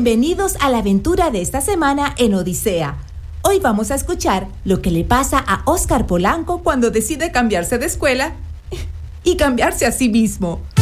Bienvenidos a la aventura de esta semana en Odisea. Hoy vamos a escuchar lo que le pasa a Óscar Polanco cuando decide cambiarse de escuela y cambiarse a sí mismo.